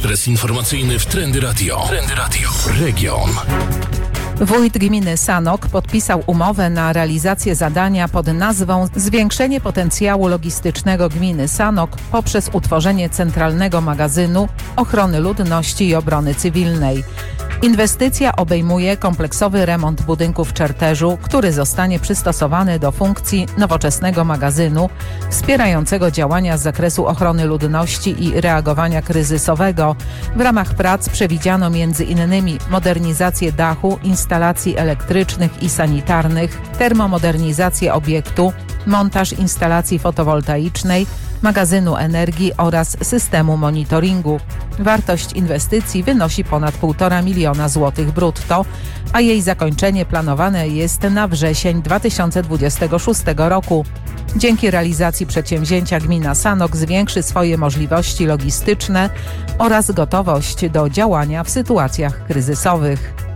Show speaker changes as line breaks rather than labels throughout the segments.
Ekspres informacyjny w Trendy Radio. Region.
Wójt gminy Sanok podpisał umowę na realizację zadania pod nazwą Zwiększenie potencjału logistycznego gminy Sanok poprzez utworzenie centralnego magazynu ochrony ludności i obrony cywilnej. Inwestycja obejmuje kompleksowy remont budynku w Czerterzu, który zostanie przystosowany do funkcji nowoczesnego magazynu wspierającego działania z zakresu ochrony ludności i reagowania kryzysowego. W ramach prac przewidziano m.in. modernizację dachu, instalacji elektrycznych i sanitarnych, termomodernizację obiektu, montaż instalacji fotowoltaicznej, magazynu energii oraz systemu monitoringu. Wartość inwestycji wynosi ponad 1,5 miliona złotych brutto, a jej zakończenie planowane jest na wrzesień 2026 roku. Dzięki realizacji przedsięwzięcia gmina Sanok zwiększy swoje możliwości logistyczne oraz gotowość do działania w sytuacjach kryzysowych.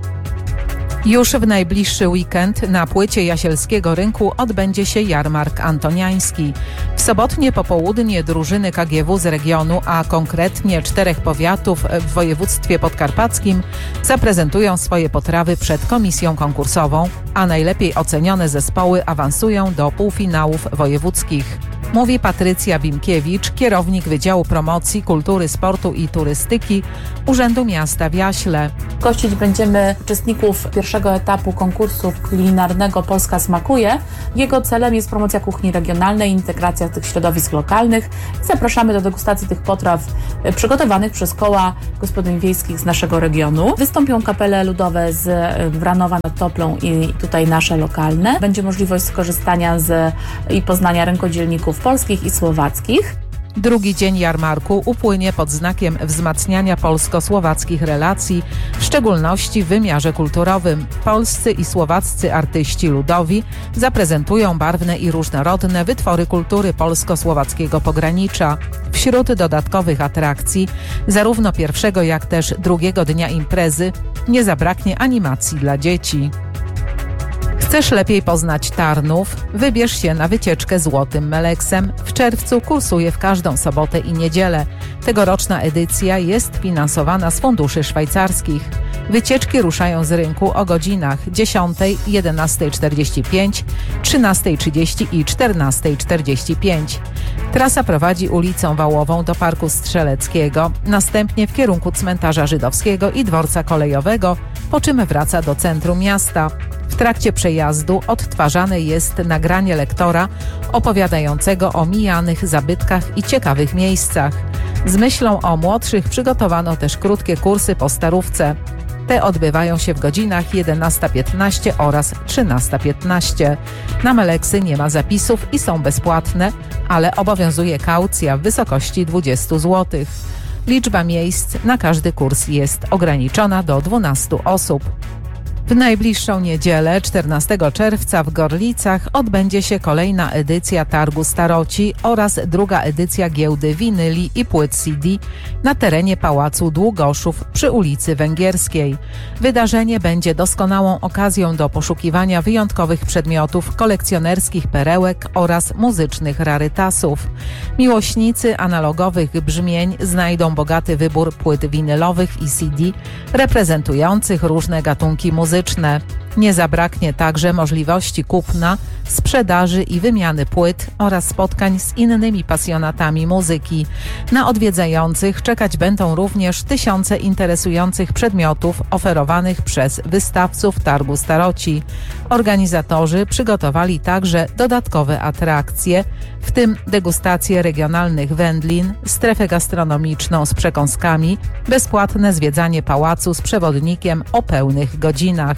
Już w najbliższy weekend na płycie Jasielskiego Rynku odbędzie się jarmark antoniański. W sobotnie popołudnie drużyny KGW z regionu, a konkretnie 4 powiatów w województwie podkarpackim zaprezentują swoje potrawy przed komisją konkursową, a najlepiej ocenione zespoły awansują do półfinałów wojewódzkich. Mówi Patrycja Bimkiewicz, kierownik Wydziału Promocji, Kultury, Sportu i Turystyki Urzędu Miasta w Jaśle.
Gościć będziemy uczestników pierwszego etapu konkursu kulinarnego Polska smakuje. Jego celem jest promocja kuchni regionalnej, integracja tych środowisk lokalnych. Zapraszamy do degustacji tych potraw przygotowanych przez koła gospodyń wiejskich z naszego regionu. Wystąpią kapele ludowe z Wranowa nad Toplą i tutaj nasze lokalne. Będzie możliwość skorzystania i poznania rękodzielników polskich i słowackich.
Drugi dzień jarmarku upłynie pod znakiem wzmacniania polsko-słowackich relacji, w szczególności w wymiarze kulturowym. Polscy i słowaccy artyści ludowi zaprezentują barwne i różnorodne wytwory kultury polsko-słowackiego pogranicza. Wśród dodatkowych atrakcji, zarówno pierwszego jak też drugiego dnia imprezy, nie zabraknie animacji dla dzieci. Chcesz lepiej poznać Tarnów? Wybierz się na wycieczkę Złotym Meleksem. W czerwcu kursuje w każdą sobotę i niedzielę. Tegoroczna edycja jest finansowana z funduszy szwajcarskich. Wycieczki ruszają z rynku o godzinach 10, 11:45, 13:30 i 14:45. Trasa prowadzi ulicą Wałową do Parku Strzeleckiego, następnie w kierunku cmentarza żydowskiego i dworca kolejowego, po czym wraca do centrum miasta. W trakcie przejazdu odtwarzane jest nagranie lektora opowiadającego o mijanych zabytkach i ciekawych miejscach. Z myślą o młodszych przygotowano też krótkie kursy po Starówce. Te odbywają się w godzinach 11:15 oraz 13:15. Na Meleksy nie ma zapisów i są bezpłatne, ale obowiązuje kaucja w wysokości 20 zł. Liczba miejsc na każdy kurs jest ograniczona do 12 osób. W najbliższą niedzielę, 14 czerwca w Gorlicach odbędzie się kolejna edycja Targu Staroci oraz druga edycja Giełdy Winyli i Płyt CD na terenie Pałacu Długoszów przy ulicy Węgierskiej. Wydarzenie będzie doskonałą okazją do poszukiwania wyjątkowych przedmiotów, kolekcjonerskich perełek oraz muzycznych rarytasów. Miłośnicy analogowych brzmień znajdą bogaty wybór płyt winylowych i CD reprezentujących różne gatunki muzyczne. Nie zabraknie także możliwości kupna, sprzedaży i wymiany płyt oraz spotkań z innymi pasjonatami muzyki. Na odwiedzających czekać będą również tysiące interesujących przedmiotów oferowanych przez wystawców Targu Staroci. Organizatorzy przygotowali także dodatkowe atrakcje, w tym degustację regionalnych wędlin, strefę gastronomiczną z przekąskami, bezpłatne zwiedzanie pałacu z przewodnikiem o pełnych godzinach.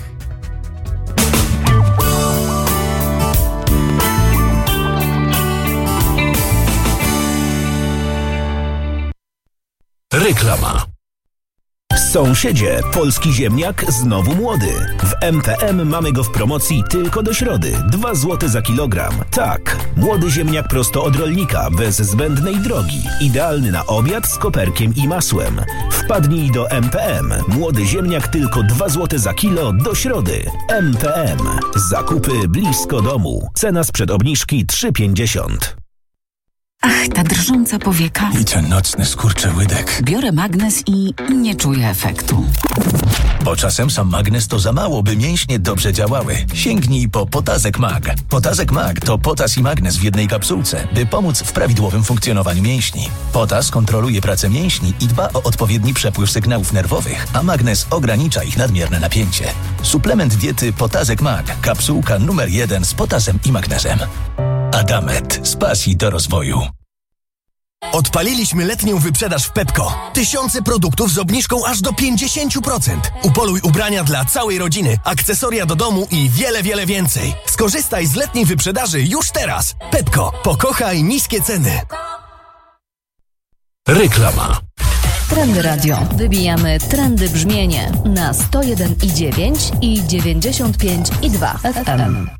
Reklama.
Sąsiedzie, polski ziemniak znowu młody. W MPM mamy go w promocji tylko do środy. 2 zł za kilogram. Tak, młody ziemniak prosto od rolnika, bez zbędnej drogi. Idealny na obiad z koperkiem i masłem. Wpadnij do MPM. Młody ziemniak tylko 2 zł za kilo do środy. MPM. Zakupy blisko domu. Cena sprzed obniżki 3,50.
Ach, ta drżąca powieka.
I ten nocny skurczyłydek.
Biorę magnes i nie czuję efektu.
Bo czasem sam magnes to za mało, by mięśnie dobrze działały. Sięgnij po Potazek Mag. Potazek Mag to potas i magnes w jednej kapsułce, by pomóc w prawidłowym funkcjonowaniu mięśni. Potas kontroluje pracę mięśni i dba o odpowiedni przepływ sygnałów nerwowych, a magnes ogranicza ich nadmierne napięcie. Suplement diety Potazek Mag. Kapsułka numer 1 z potasem i magnezem. Adamet. Z pasji do rozwoju.
Odpaliliśmy letnią wyprzedaż w Pepco. Tysiące produktów z obniżką aż do 50%. Upoluj ubrania dla całej rodziny, akcesoria do domu i wiele, wiele więcej. Skorzystaj z letniej wyprzedaży już teraz. Pepco. Pokochaj niskie ceny.
Reklama.
Trendy Radio. Wybijamy trendy brzmienie na 101,9 i 95,2 FM.